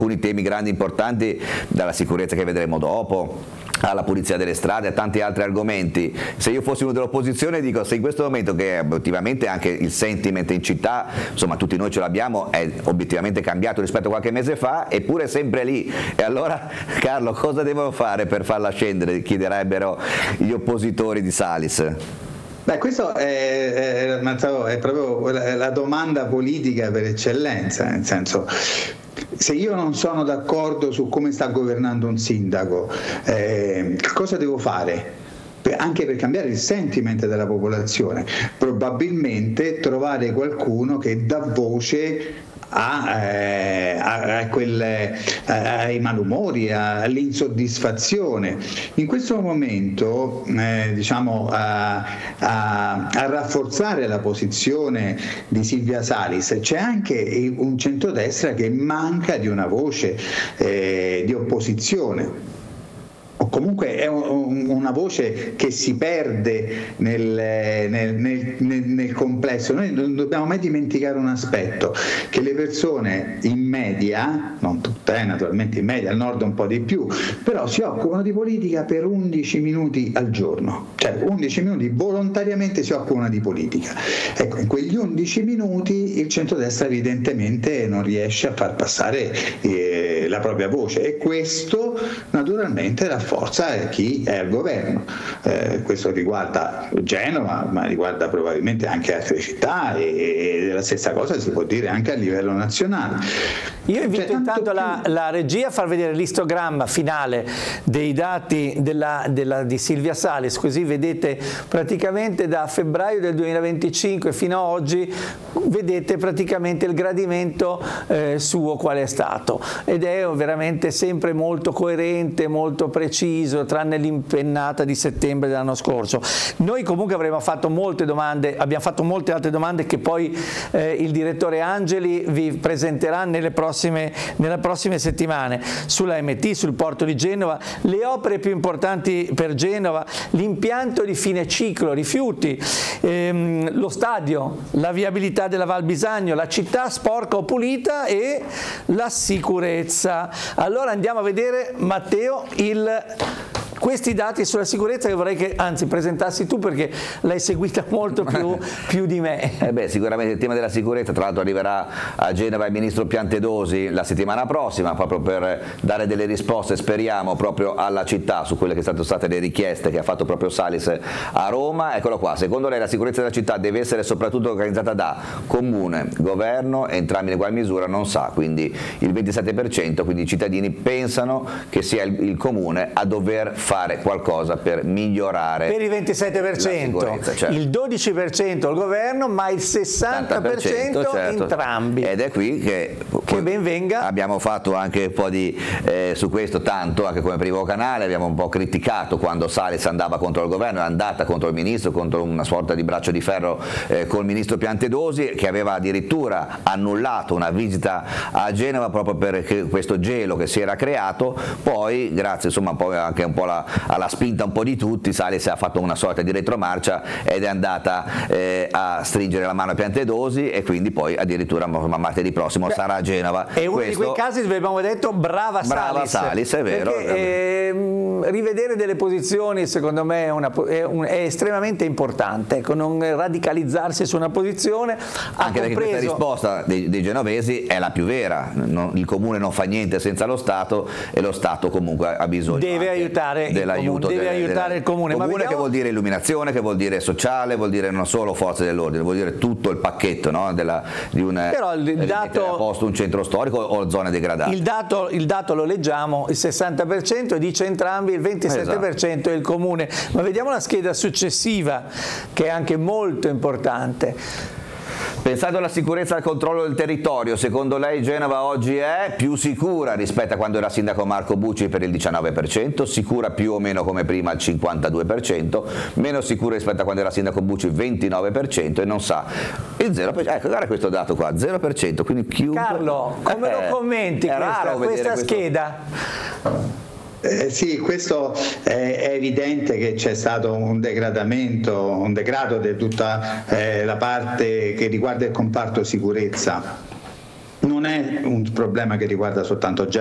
alcuni temi grandi importanti, dalla sicurezza che vedremo dopo alla pulizia delle strade, a tanti altri argomenti. Se io fossi uno dell'opposizione, dico, se in questo momento che obiettivamente anche il sentiment in città, insomma tutti noi ce l'abbiamo, è obiettivamente cambiato rispetto a qualche mese fa, eppure è sempre lì, e allora Carlo cosa devono fare per farla scendere, chiederebbero gli oppositori di Salis. Beh, questo è proprio la domanda politica per eccellenza, nel senso, se io non sono d'accordo su come sta governando un sindaco, cosa devo fare? Anche per cambiare il sentiment della popolazione, probabilmente trovare qualcuno che dà voce ai malumori, all'insoddisfazione. In questo momento a rafforzare la posizione di Silvia Salis c'è anche un centrodestra che manca di una voce di opposizione. O comunque è una voce che si perde nel complesso. Noi non dobbiamo mai dimenticare un aspetto, che le persone in media, non tutte naturalmente, in media, al nord un po' di più, però si occupano di politica per 11 minuti al giorno, cioè 11 minuti volontariamente si occupano di politica. Ecco, in quegli 11 minuti il centrodestra evidentemente non riesce a far passare la propria voce, e questo naturalmente rafforza chi è al governo. Questo riguarda Genova, ma riguarda probabilmente anche altre città, e la stessa cosa si può dire anche a livello nazionale. Io invito intanto la regia a far vedere l'istogramma finale dei dati di Silvia Salis, così vedete praticamente da febbraio del 2025 fino a oggi, vedete praticamente il gradimento suo qual è stato, ed è veramente sempre molto coerente, molto preciso, tranne l'impennata di settembre dell'anno scorso. Noi comunque avremmo fatto molte domande, abbiamo fatto molte altre domande che poi il direttore Angeli vi presenterà nelle prossime settimane, sulla MT, sul porto di Genova, le opere più importanti per Genova, l'impianto di fine ciclo, rifiuti, lo stadio, la viabilità della Val Bisagno, la città sporca o pulita e la sicurezza. Allora andiamo a vedere, Matteo, questi dati sulla sicurezza, che vorrei che anzi presentassi tu, perché l'hai seguita molto più di me. Sicuramente il tema della sicurezza, tra l'altro arriverà a Genova il ministro Piantedosi la settimana prossima, proprio per dare delle risposte, speriamo, proprio alla città su quelle che sono state le richieste che ha fatto proprio Salis a Roma. Eccolo qua, secondo lei la sicurezza della città deve essere soprattutto organizzata da comune, governo, entrambi in ugual misura non sa, quindi il 27%, quindi i cittadini pensano che sia il comune a dover fare qualcosa per migliorare per il 27%, certo. Il 12% il governo, ma il 60% certo. Entrambi. Ed è qui che ben venga. Abbiamo fatto anche un po' di su questo, tanto anche come primo canale abbiamo un po' criticato quando Salis andava contro il governo, è andata contro il ministro, contro una sorta di braccio di ferro col ministro Piantedosi, che aveva addirittura annullato una visita a Genova proprio per questo gelo che si era creato. Poi grazie insomma poi anche un po' alla spinta un po' di tutti, Salis ha fatto una sorta di retromarcia ed è andata a stringere la mano a Piantedosi, e quindi poi addirittura martedì prossimo sarà a Genova. È uno di quei casi dove abbiamo detto brava Salis, è vero. Perché rivedere delle posizioni secondo me è estremamente importante, ecco, non radicalizzarsi su una posizione. Anche perché questa risposta dei genovesi è la più vera, il comune non fa niente senza lo Stato, e lo Stato comunque ha bisogno deve aiutare dell'aiuto il comune. Ma che vuol dire illuminazione, che vuol dire sociale, vuol dire non solo forze dell'ordine, vuol dire tutto il pacchetto, no? Però il dato a posto un centro storico o zone degradate. Il dato lo leggiamo, il 60% dice entrambi, il 27% è il comune. Ma vediamo la scheda successiva, che è anche molto importante. Pensando alla sicurezza e al controllo del territorio, secondo lei Genova oggi è più sicura rispetto a quando era sindaco Marco Bucci per il 19%, sicura più o meno come prima al 52%, meno sicura rispetto a quando era sindaco Bucci 29%, e non sa il 0%. Ecco, guarda questo dato qua, 0%, quindi chiunque... Carlo, come lo commenti questa scheda? Sì, questo è evidente che c'è stato un degrado di tutta la parte che riguarda il comparto sicurezza. Non è un problema che riguarda soltanto